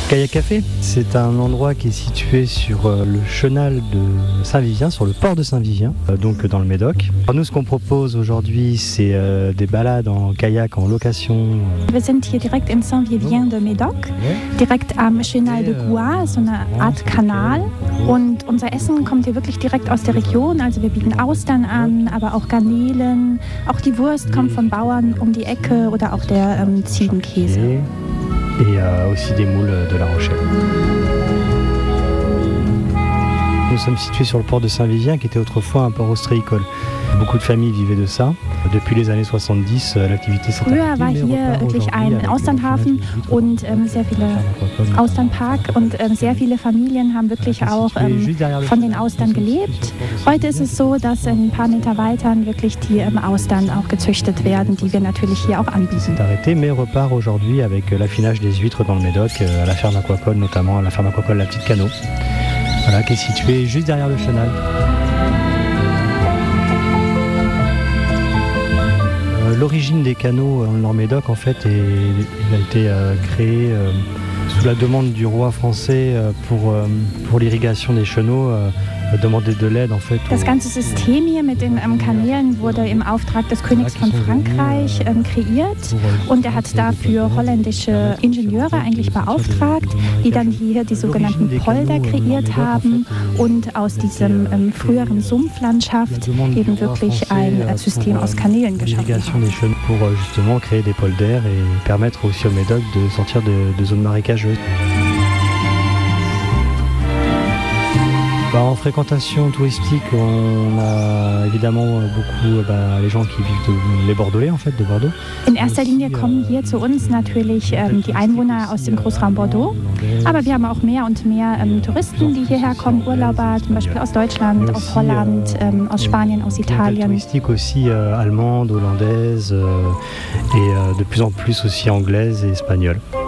Kayak Café, c'est un endroit qui est situé sur le chenal de Saint-Vivien, sur le port de Saint-Vivien, donc dans le Médoc. Alors nous, ce qu'on propose aujourd'hui, c'est des balades en kayak en location. Wir sind hier direkt in Saint-Vivien de Médoc, direkt am Chenal de Gois, so eine Art Kanal. Und unser Essen kommt hier wirklich direkt aus der Region. Also wir bieten Austern an, aber auch Garnelen. Auch die Wurst kommt von Bauern um die Ecke oder auch der Ziegenkäse. Et aussi des moules de La Rochelle. Nous sommes situés sur le port de Saint-Vivien qui était autrefois un port ostréicole. Beaucoup de familles vivaient de ça. Depuis les années 70, l'activité s'est Früher war hier wirklich ein Austernhafen und sehr viele Austernpark und sehr viele Familien haben wirklich auch von den Austern gelebt. Heute ist es so, dass ein paar Meter weiter wirklich die Austern auch gezüchtet werden, die wir natürlich hier auch anbieten. C'est arrêté, mais repart aujourd'hui avec l'affinage des huîtres dans le Médoc, à la ferme aquacole, notamment à la ferme aquacole La Petite Canot, voilà, qui est située juste derrière le chenal. L'origine des canaux en Nord-Médoc, en fait, il a été créé sous la demande du roi français pour l'irrigation des chenaux. Das ganze System hier mit den Kanälen wurde im Auftrag des Königs von Frankreich kreiert und er hat dafür holländische Ingenieure eigentlich beauftragt, die dann hier die sogenannten Polder kreiert haben und aus diesem früheren Sumpflandschaft eben wirklich ein System aus Kanälen geschaffen haben. Pour justement créer des polders et permettre aussi au Médoc de sortir de zones marécageuses. En fréquentation touristique, on a évidemment beaucoup les gens qui vivent les Bordelais en fait, de Bordeaux. In erster Linie kommen hier zu uns natürlich die Einwohner aus dem Großraum Bordeaux, aber wir haben auch mehr und mehr Touristen, die hierher kommen, Urlauber, zum Beispiel aus Deutschland, aus Holland, aus Spanien, aus Italien. Touristique aussi allemande, hollandaise et de plus en plus aussi anglaise et espagnole.